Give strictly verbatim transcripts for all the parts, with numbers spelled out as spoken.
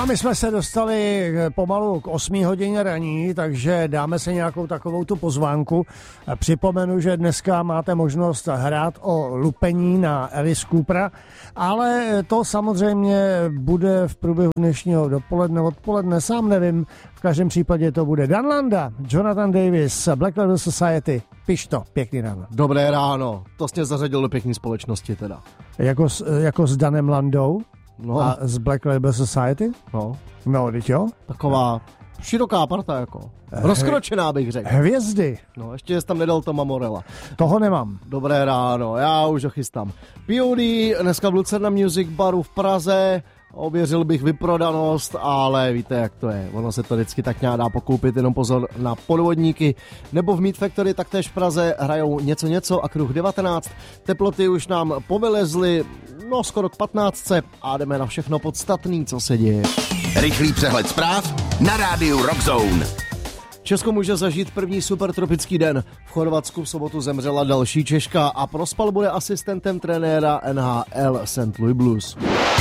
a my jsme se dostali pomalu k osmé hodině raní, takže dáme se nějakou takovou tu pozvánku. Připomenu, že dneska máte možnost hrát o lupení na Alice Coopera, ale to samozřejmě bude v průběhu dnešního dopoledne, odpoledne, sám nevím. V každém případě to bude Dan Landa, Jonathan Davis, Black Label Society. Piš to, pěkný ráno. Dobré ráno, to jsi mě zařadil do pěkný společnosti teda. Jako s, jako s Danem Landou? No. A z Black Label Society? No. No, teď jo? Taková široká parta jako. Rozkročená bych řekl. Hvězdy. No, ještě jsi tam nedal Toma Morella. Toho nemám. Dobré ráno, já už ho chystám. P O D dneska v Lucerna Music Baru v Praze. Ověřil bych vyprodanost, ale víte, jak to je. Ono se to vždycky tak nějak dá pokoupit, jenom pozor na podvodníky. Nebo v Meat Factory taktéž v Praze hrajou něco něco a kruh devatenáct. Teploty už nám povylezly, no skoro k patnáctce a jdeme na všechno podstatný, co se děje. Rychlý přehled zpráv na rádiu Rockzone. Česko může zažít první supertropický den. V Chorvatsku v sobotu zemřela další Češka a prospal bude asistentem trenéra N H L Saint Louis Blues.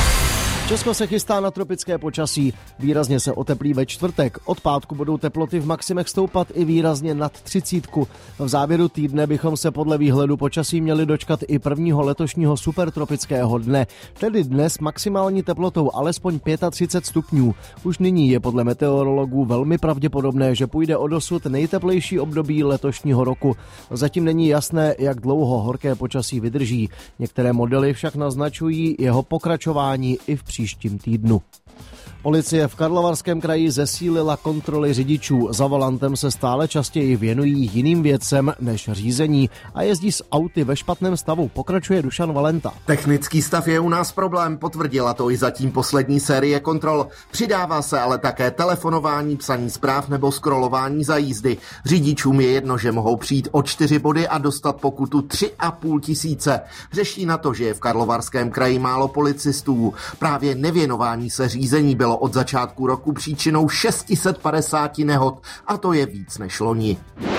Česko se chystá na tropické počasí. Výrazně se oteplí ve čtvrtek. Od pátku budou teploty v maximech stoupat i výrazně nad třicítku. V závěru týdne bychom se podle výhledu počasí měli dočkat i prvního letošního supertropického dne. Tedy dnes maximální teplotou alespoň třicet pět stupňů. Už nyní je podle meteorologů velmi pravděpodobné, že půjde o dosud nejteplejší období letošního roku. Zatím není jasné, jak dlouho horké počasí vydrží. Některé modely však naznačují jeho pokračování i v příštím týdnu. Policie v Karlovarském kraji zesílila kontroly řidičů. Za volantem se stále častěji věnují jiným věcem než řízení a jezdí s auty ve špatném stavu, pokračuje Dušan Valenta. Technický stav je u nás problém, potvrdila to i zatím poslední série kontrol. Přidává se ale také telefonování, psaní zpráv nebo scrollování za jízdy. Řidičům je jedno, že mohou přijít o čtyři body a dostat pokutu tři a půl tisíce. Řeší na to, že je v Karlovarském kraji málo policistů. Právě nevěnování se řízení bylo od začátku roku příčinou šest set padesát nehod a to je víc než loni.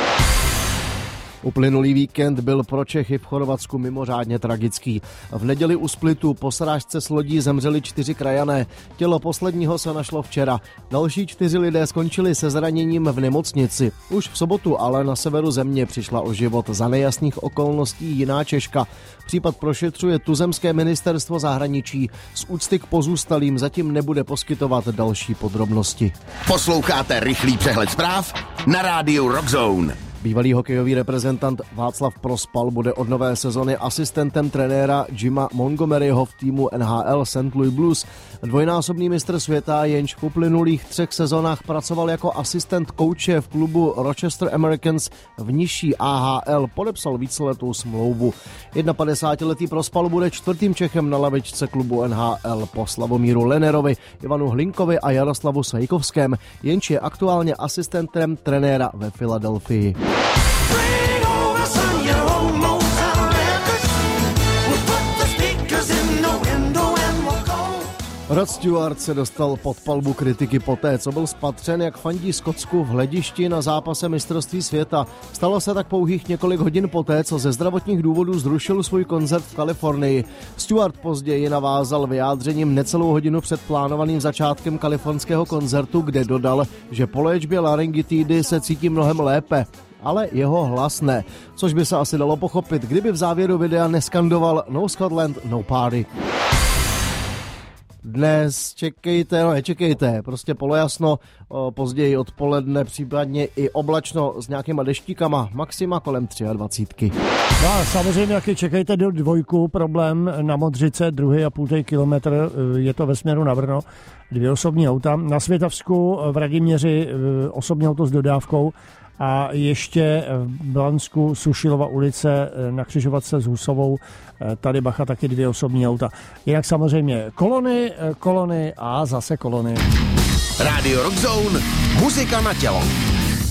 Uplynulý víkend byl pro Čechy v Chorvatsku mimořádně tragický. V neděli u Splitu po srážce s lodí zemřeli čtyři krajané. Tělo posledního se našlo včera. Další čtyři lidé skončili se zraněním v nemocnici. Už v sobotu ale na severu země přišla o život za nejasných okolností jiná Češka. Případ prošetřuje tuzemské ministerstvo zahraničí. Z úcty k pozůstalým zatím nebude poskytovat další podrobnosti. Posloucháte rychlý přehled zpráv na rádiu Rockzone. Bývalý hokejový reprezentant Václav Prospal bude od nové sezony asistentem trenéra Jima Montgomeryho v týmu N H L Saint Louis Blues. Dvojnásobný mistr světa, jenž v uplynulých třech sezónách pracoval jako asistent kouče v klubu Rochester Americans v nižší A H L, podepsal víceletou smlouvu. padesátidvouletý Prospal bude čtvrtým Čechem na lavičce klubu N H L po Slavomíru Lenerovi, Ivanu Hlinkovi a Jaroslavu Sajkovském, jenž je aktuálně asistentem trenéra ve Filadelfii. Rod Stewart se dostal pod palbu kritiky poté, co byl spatřen, jak fandí Skotsku v hledišti na zápase mistrovství světa. Stalo se tak pouhých několik hodin poté, co ze zdravotních důvodů zrušil svůj koncert v Kalifornii. Stewart později navázal vyjádřením necelou hodinu před plánovaným začátkem kalifornského koncertu, kde dodal, že po léčbě laryngitidy se cítí mnohem lépe. Ale jeho hlas ne, což by se asi dalo pochopit, kdyby v závěru videa neskandoval No Scotland, no party. Dnes čekejte, no nečekejte, prostě polojasno, později odpoledne, případně i oblačno s nějakýma deštíkama, maxima kolem dvacet tři. No a samozřejmě taky čekejte do dvojku, problém na Modřice, druhý a půl kilometr, je to ve směru na Brno, dvě osobní auta. Na Světavsku v Radiměři osobní auto s dodávkou a ještě v Blansku Sušilova ulice na křižovatce s Husovou, tady bacha taky dvě osobní auta. Jinak samozřejmě kolony, kolony a zase kolony. Radio Rockzone, muzika na tělo.